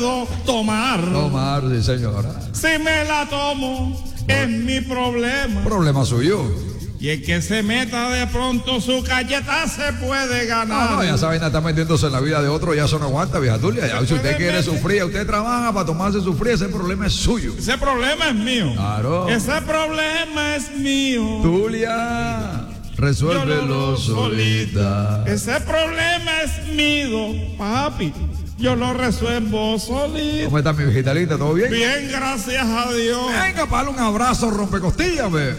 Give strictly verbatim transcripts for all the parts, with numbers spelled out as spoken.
tomar. Tomar, sí, señora. Si me la tomo, es mi problema. Problema suyo. Y el que se meta de pronto su galleta se puede ganar. No, no, ya esa vaina está metiéndose en la vida de otro, ya eso no aguanta, vieja Tulia. Ya, si usted quiere sufrir, usted trabaja para tomarse su fría, ese problema es suyo. Ese problema es mío. Claro. Ese problema es mío. Tulia, resuélvelo solita. Ese problema es mío, papi. Yo lo resuelvo solito. ¿Cómo está mi vegetalita? ¿Todo bien? Bien, gracias a Dios. Venga, para un abrazo rompecostillas, ve.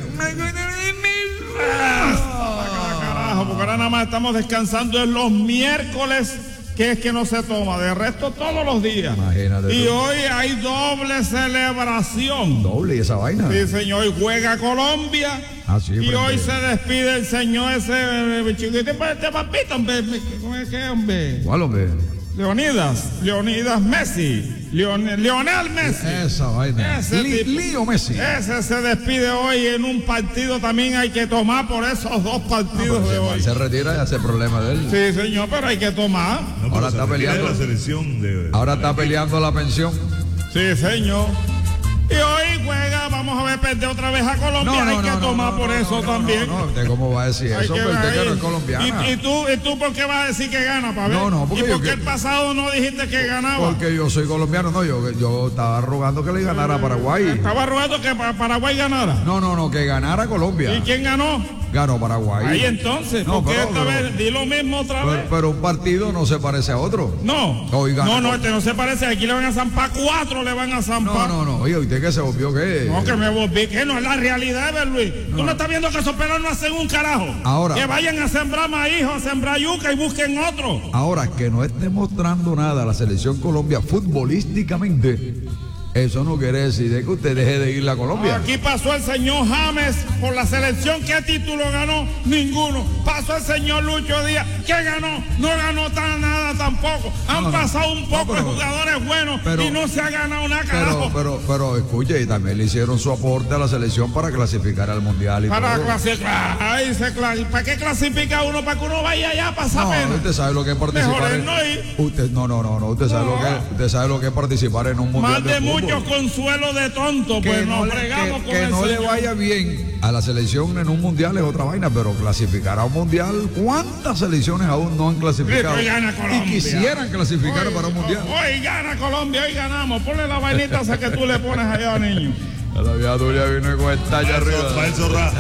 Carajo, porque ahora nada más estamos descansando en los miércoles, que es que no se toma. De resto, todos los días. Imagínate. Y tú. hoy hay doble celebración. Doble, ¿y esa vaina? Sí, señor. Hoy juega Colombia. Ah, sí, y hoy pero... se despide el señor ese chiquitito, este papito, hombre. ¿Cómo es que, hombre? ¿Cuál, hombre? Leonidas, Leonidas Messi, Leon, Lionel Messi. Esa vaina. Ese Li, tipo, Lío Messi. Ese se despide hoy en un partido, también hay que tomar por esos dos partidos no, de si hoy. Se retira y hace problema de él. Sí, señor, pero hay que tomar. No, ahora está peleando la selección de, ahora está peleando la pensión. Sí, señor. Y hoy juega, vamos a ver, perder otra vez a Colombia. No, no, hay que no, tomar no, por no, eso no, también. No, no, ¿usted cómo va a decir Hay eso? que Pero usted ver que no ahí. es colombiana. ¿Y, y, tú, ¿Y tú por qué vas a decir que gana, para ver? No, no, porque ¿Y por yo qué que- el pasado no dijiste que ganaba? Porque yo soy colombiano, no, yo, yo estaba rogando que le ganara a Paraguay. Estaba rogando que pa- Paraguay ganara. No, no, no, que ganara Colombia. ¿Y quién ganó? Ganó Paraguay. Ahí entonces, No, ¿por qué pero- esta pero- vez? Di lo mismo otra Pero, vez. pero un partido no se parece a otro. No, Hoy gana no, no, Col- este no se parece. Aquí le van a zampar cuatro, le van a No, zampar. no, no. Oye, ¿usted qué se volvió qué? No, que me volví, que no es la realidad, ¿ves, Luis? Tú no estás viendo que esos pelos no hacen un carajo. Ahora- Que vayan a sembrar maíz o a sembrar yuca y busquen otro. Ahora, que no esté mostrando nada la selección Colombia futbolísticamente, eso no quiere decir de que usted deje de ir a Colombia. Aquí pasó el señor James por la selección. ¿Qué título ganó? Ninguno. Pasó el señor Lucho Díaz. ¿Qué ganó? No ganó tan nada tampoco. Han No, no. pasado un poco No, pero- de jugadores buenos pero- y no se ha ganado una carajo. Pero, pero, pero, escuche, y también le hicieron su aporte a la selección para clasificar al mundial y Para todo. clasificar. Ay, se clas- ¿Para qué clasifica uno? Para que uno vaya allá a pasar No, pena. usted sabe lo que es participar Mejor en... es no ir. Usted, no, no, no, no, usted sabe No. lo que usted sabe lo que es participar en un mundial Más de fútbol. muchos consuelos de tonto, Que pues no, nos le, fregamos que, con que el no le señor. vaya bien a la selección en un mundial es otra vaina, pero clasificar a un mundial, ¿cuántas selecciones aún no han clasificado? Hoy gana Colombia. Y quisieran clasificar Hoy- para un mundial. Hoy gana Colombia, hoy ganamos. Ponle la vainita esa que tú le pones allá, niño. La vieja Tulia vino con esta allá arriba. para el zorra.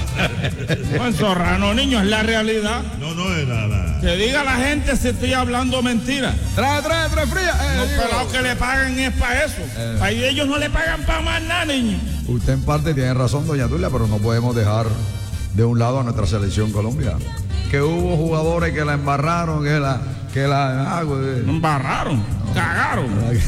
No es zorrano, niño, es la realidad. No, no es nada. Que diga la gente si estoy hablando mentira. Trae, trae, trae fría. Eh, Los digo. pelados que le pagan es para eso. Eh. Ahí ellos no le pagan para más nada, niño. Usted en parte tiene razón, doña Tulia, pero no podemos dejar de un lado a nuestra selección Colombia. Que hubo jugadores que la embarraron, que la, que la, ah, güey. Embarraron, cagaron.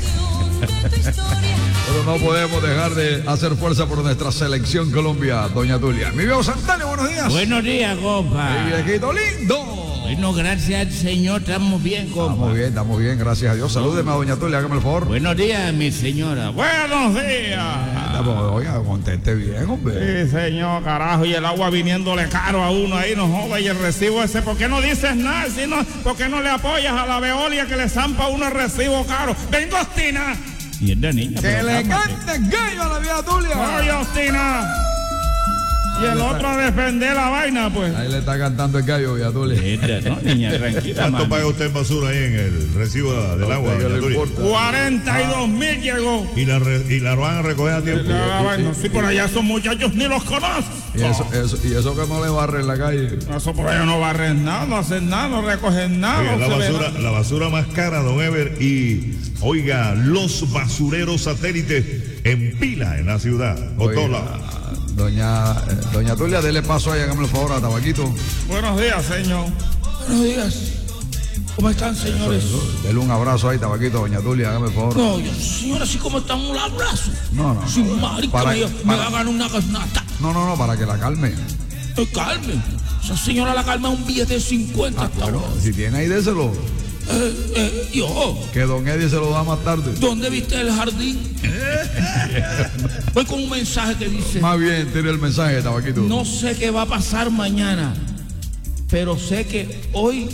Pero no podemos dejar de hacer fuerza por nuestra selección Colombia, doña Tulia. Mi viejo Santana, buenos días. Buenos días, compa. Mi viejito lindo. Bueno, gracias al Señor, estamos bien, compa. Estamos bien, estamos bien, gracias a Dios. Salúdeme a doña Tulia, hágame el favor. Buenos días, mi señora. Buenos días. Estamos, oiga, contente bien, hombre. Sí, señor, carajo, y el agua viniéndole caro a uno ahí, no joda, y el recibo ese, ¿por qué no dices nada? Si no, ¿por qué no le apoyas a la Veolia que le zampa a uno el recibo caro? ¡Vengo, Ostina! Mierda, niña. Que pero le cálmate. cante gallo a la vieja Tulia. ¡Oye, Ostina! Y el otro a defender la vaina, pues. Ahí le está cantando el gallo, vieja Tulia. Mierda, no, niña, tranquila, ¿Cuánto mami. paga usted en basura ahí en el recibo del agua, ¿Qué doña le Tulia? importa? cuarenta y dos mil llegó. Y la, re- y la van a recoger a tiempo. La vaina, sí, por allá esos muchachos ni los conozco. Y eso, eso, y eso que no le barre en la calle. Eso por allá no barren nada, no hacen nada, no recogen nada. Oiga, no la se ve basura, nada. la basura más cara, don Ever, y oiga, los basureros satélites en pila en la ciudad. Oiga, Otola. doña, eh, doña Tulia, dele paso ahí, hágame el favor a Tabaquito. Buenos días, señor. Buenos días. ¿Cómo están, señores? Dele un abrazo ahí, Tabaquito, doña Tulia, hágame el favor. No, yo, señora, así como están un abrazo. No, no, Sin no. marica, Para- me, me para- hagan una gasnata. No, no, no, para que la calme. Eh, calme. Esa señora la calma un billete de cincuenta. Ah, hasta bueno, ahora. si tiene ahí, déselo. Eh, eh, yo, Que don Eddie se lo da más tarde. ¿dónde viste el jardín? Voy con un mensaje que dice: Más bien, tiene el mensaje, Tabaquito. no sé qué va a pasar mañana, pero sé que hoy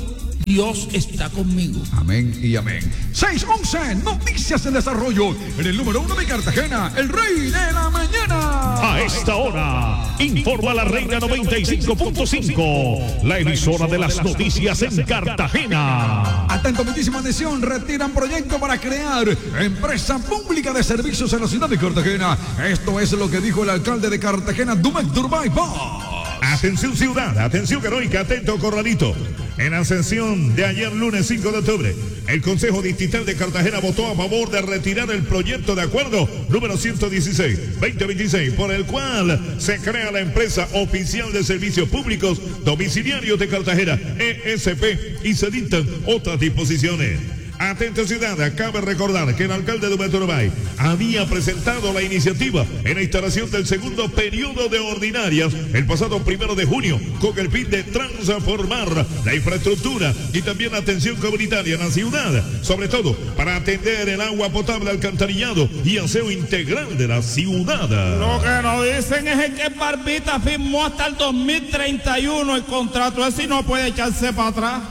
Dios está conmigo. Amén y amén. seis once, noticias en desarrollo. En el número uno de Cartagena, el rey de la mañana. A esta hora, informa la Reina noventa y cinco punto cinco, la emisora de las noticias en Cartagena. Atento, muchísima atención. Retiran proyecto para crear empresa pública de servicios en la ciudad de Cartagena. Esto es lo que dijo el alcalde de Cartagena, Dumek Durbay Paz. Atención ciudad, atención heroica, atento corralito. En la sesión de ayer lunes cinco de octubre, el Consejo Distrital de Cartagena votó a favor de retirar el proyecto de acuerdo número ciento dieciséis barra veinte veintiséis, por el cual se crea la empresa oficial de servicios públicos domiciliarios de Cartagena, E S P, y se dictan otras disposiciones. Atento ciudad, cabe recordar que el alcalde de Dumek Durbay había presentado la iniciativa en la instalación del segundo periodo de ordinarias el pasado primero de junio con el fin de transformar la infraestructura y también la atención comunitaria en la ciudad, sobre todo para atender el agua potable, alcantarillado y aseo integral de la ciudad. Lo que nos dicen es que Barbita firmó hasta el dos mil treinta y uno el contrato, ese no puede echarse para atrás.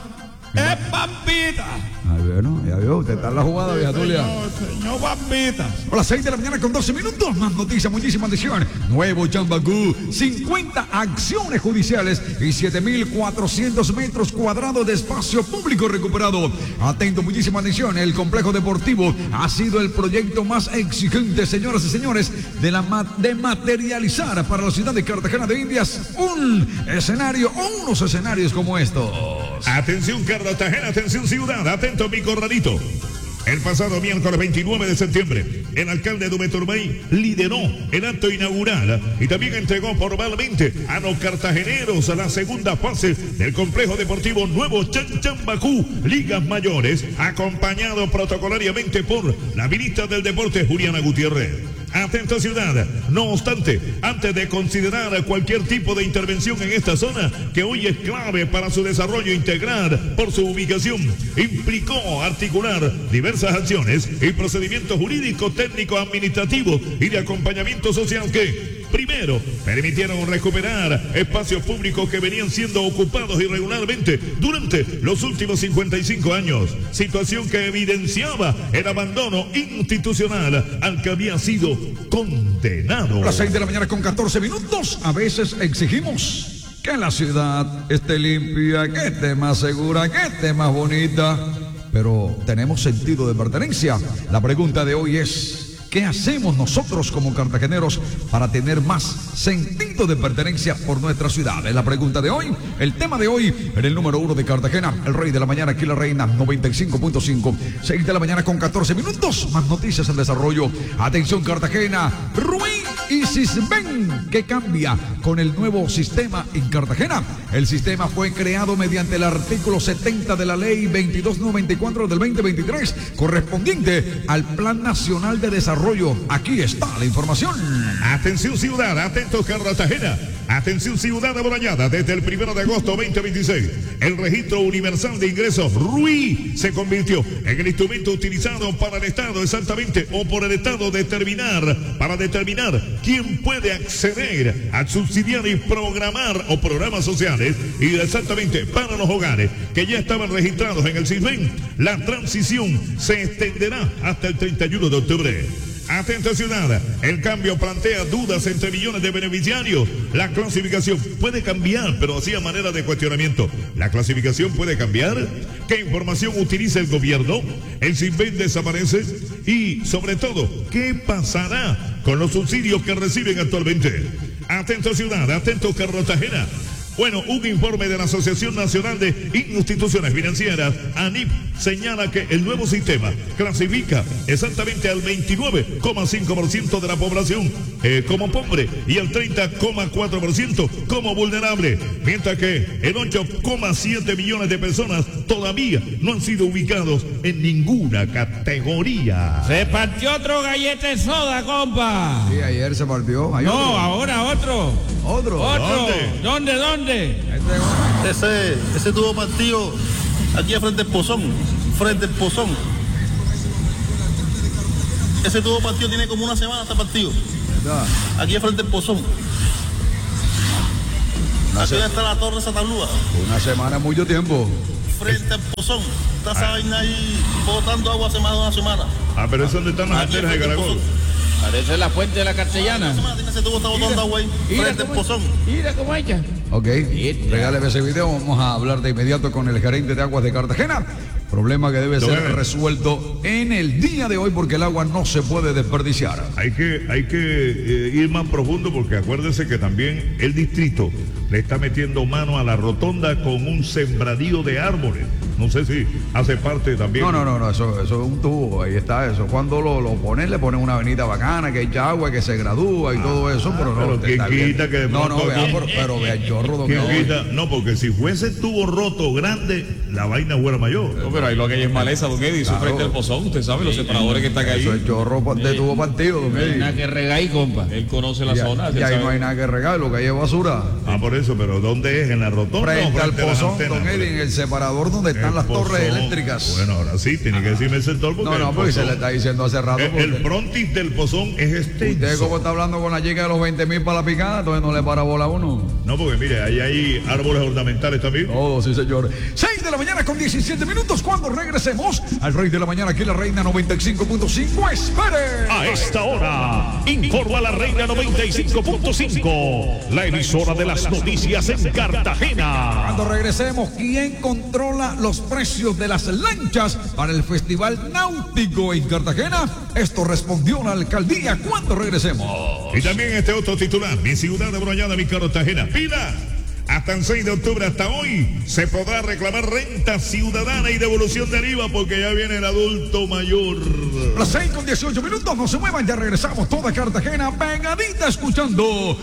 Es Barbita. Ay, bueno, ya vio, usted está en la jugada, vieja Tulia. Señor, señor Barbita. A las seis de la mañana con doce minutos, más noticias, muchísima atención. Nuevo Chambacú, cincuenta acciones judiciales y siete mil cuatrocientos metros cuadrados de espacio público recuperado. Atento, muchísima atención, el complejo deportivo ha sido el proyecto más exigente, señoras y señores, de, la ma de materializar para la ciudad de Cartagena de Indias un escenario o unos escenarios como estos. Atención Cartagena, atención ciudad, atento mi corralito. El pasado miércoles veintinueve de septiembre, el alcalde de Dumek Durbay lideró el acto inaugural y también entregó formalmente a los cartageneros a la segunda fase del complejo deportivo Nuevo Chambacú, Ligas Mayores, acompañado protocolariamente por la ministra del Deporte, Juliana Gutiérrez. Atento ciudad, no obstante, antes de considerar cualquier tipo de intervención en esta zona, que hoy es clave para su desarrollo integral por su ubicación, implicó articular diversas acciones y procedimientos jurídicos, técnicos, administrativos y de acompañamiento social que, primero, permitieron recuperar espacios públicos que venían siendo ocupados irregularmente durante los últimos cincuenta y cinco años, situación que evidenciaba el abandono institucional al que había sido condenado. A las seis de la mañana con catorce minutos, a veces exigimos que la ciudad esté limpia, que esté más segura, que esté más bonita, pero tenemos sentido de pertenencia. La pregunta de hoy es: ¿qué hacemos nosotros como cartageneros para tener más sentido de pertenencia por nuestra ciudad? Es la pregunta de hoy, el tema de hoy en el número uno de Cartagena, el rey de la mañana, aquí la reina noventa y cinco punto cinco, seis de la mañana con catorce minutos, más noticias en desarrollo. Atención Cartagena, Ruin y Sisben, que cambia con el nuevo sistema en Cartagena. El sistema fue creado mediante el artículo setenta de la ley veintidós noventa y cuatro del veinte veintitrés, correspondiente al Plan Nacional de Desarrollo. Aquí está la información. Atención ciudad, atentos Cartagena. Atención ciudad amurallada, desde el primero de agosto veinte veintiséis, el registro universal de ingresos R U I se convirtió en el instrumento utilizado para el Estado, exactamente, o por el Estado determinar, para determinar quién puede acceder a subsidiar y programar o programas sociales, y exactamente para los hogares que ya estaban registrados en el Sisben. La transición se extenderá hasta el treinta y uno de octubre. Atenta ciudad, el cambio plantea dudas entre millones de beneficiarios. La clasificación puede cambiar, pero así a manera de cuestionamiento. ¿La clasificación puede cambiar? ¿Qué información utiliza el gobierno? ¿El Sisben desaparece? Y, sobre todo, ¿qué pasará con los subsidios que reciben actualmente? Atento ciudad, atento Cartagena. Bueno, un informe de la Asociación Nacional de Instituciones Financieras, ANIF, señala que el nuevo sistema clasifica exactamente al veintinueve coma cinco por ciento de la población eh, como pobre y al treinta coma cuatro por ciento como vulnerable, mientras que el ocho coma siete millones de personas todavía no han sido ubicados en ninguna categoría. Se partió otro gallete de soda, compa. Sí, ayer se partió. ¿Hay no, otro? ahora otro. ¿Otro? Otro. ¿Dónde? ¿Dónde, dónde? Ese, ese tuvo partido aquí frente al Pozón, frente al Pozón. Ese tuvo partido, tiene como una semana este partido. Aquí frente al Pozón. Una Aquí se- está la torre Santa Lúa. Una semana es mucho tiempo. frente al Pozón. Está esa vaina ahí botando agua hace más de una semana. Ah, pero es donde están las antenas de caracol. Parece la fuente de la Castellana. Ese tubo está botando agua ahí, frente al Pozón. Mira cómo ella. Ok, Mira. regáleme ese video. Vamos a hablar de inmediato con el gerente de Aguas de Cartagena. Problema que debe ser Debe. resuelto en el día de hoy porque el agua no se puede desperdiciar. Hay que, hay que eh, ir más profundo porque acuérdense que también el distrito le está metiendo mano a la rotonda con un sembradío de árboles. No sé si hace parte también. No, no, no, no, eso, eso es un tubo, ahí está eso. Cuando lo, lo ponen, le ponen una avenida bacana, que echa agua, que se gradúa y todo eso, pero no. pero usted ¿quién está bien. quita que de No, no, pronto vea, aquí- pero, pero vea el chorro, don ¿Quién Edwin. quita? No, porque si fuese tubo roto grande, la vaina fuera mayor. No, pero ahí lo que hay es maleza, don Eddie, eso Claro. frente al pozón, usted sabe, los separadores que están ahí. Eso es chorro de tubo partido, don No hay nada Eddie. que regar ahí, compa. Él conoce la Y, zona. y él ahí sabe. no hay nada que regar, lo que hay es basura. Ah, por eso, pero ¿dónde es? ¿En la rotonda Frente o al frente a las pozón, antenas? don Eddie, en el separador donde están El las torres pozón. eléctricas. Bueno, ahora sí, tiene que decirme el sector porque No, no, el porque se pozón- le está diciendo hace rato. el, el porque- frontis del pozón es Usted extenso. como está hablando con la chica de los veinte mil para la picada, entonces no le para bola a uno. No, porque mire, ahí hay árboles ornamentales también. Todo, sí, señor. seis de la mañana con diecisiete minutos. Cuando regresemos al Rey de la Mañana, aquí en la Reina noventa y cinco punto cinco. ¡Espere! A esta hora, informa la Reina noventa y cinco punto cinco, la emisora de las noticias en Cartagena. Cuando regresemos, ¿quién controla los precios de las lanchas para el Festival Náutico en Cartagena? Esto respondió la alcaldía cuando regresemos. Y también este otro titular, mi ciudad de Broñada, mi Cartagena. ¡Pila! Hasta el seis de octubre, hasta hoy, se podrá reclamar renta ciudadana y devolución de I V A porque ya viene el adulto mayor. Las seis con dieciocho minutos, no se muevan, ya regresamos toda Cartagena pegadita escuchando